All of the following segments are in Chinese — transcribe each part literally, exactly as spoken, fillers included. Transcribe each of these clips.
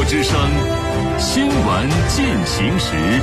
之声新闻进行时。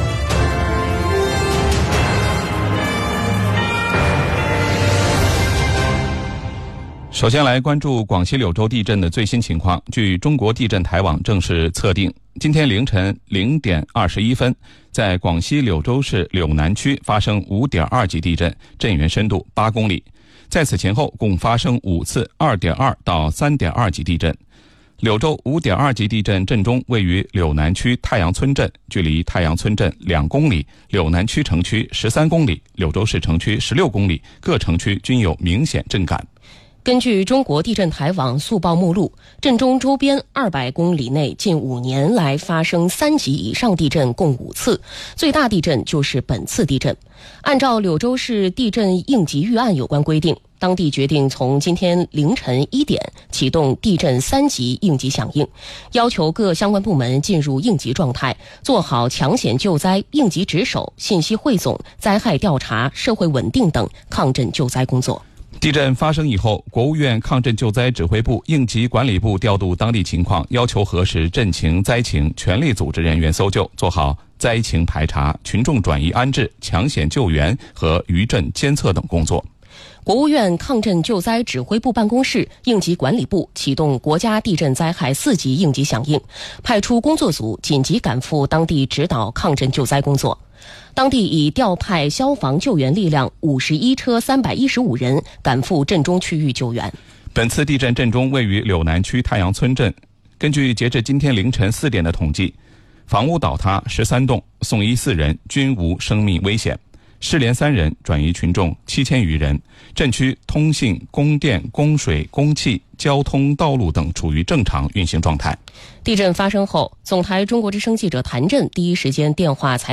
首先来关注广西柳州地震的最新情况。据中国地震台网正式测定，今天凌晨零点二十一分，在广西柳州市柳南区发生五点二级地震，震源深度八公里。在此前后共发生五次二点二到三点二级地震。柳州五点二级地震震中位于柳南区太阳村镇，距离太阳村镇两公里，柳南区城区十三公里，柳州市城区十六公里，各城区均有明显震感。 根据中国地震台网速报目录，震中周边二百公里内近五年来发生三级以上地震共五次，最大地震就是本次地震。按照柳州市地震应急预案有关规定，当地决定从今天凌晨一点启动地震三级应急响应，要求各相关部门进入应急状态，做好抢险救灾、应急值守、信息汇总、灾害调查、社会稳定等抗震救灾工作。 地震发生以后，国务院抗震救灾指挥部、应急管理部调度当地情况，要求核实震情、灾情，全力组织人员搜救，做好灾情排查、群众转移安置、抢险救援和余震监测等工作。 国务院抗震救灾指挥部办公室、应急管理部启动国家地震灾害四级应急响应，派出工作组紧急赶赴当地指导抗震救灾工作。当地已调派消防救援力量五十一车三百一十五人赶赴震中区域救援。 本次地震震中位于柳南区太阳村镇，根据截至今天凌晨四点的统计，房屋倒塌十三栋，送医四人，均无生命危险。失联三人，转移群众七千余人。震区通信、供电、供水、供气、交通、道路等处于正常运行状态。 地震发生后，总台中国之声记者谭震第一时间电话采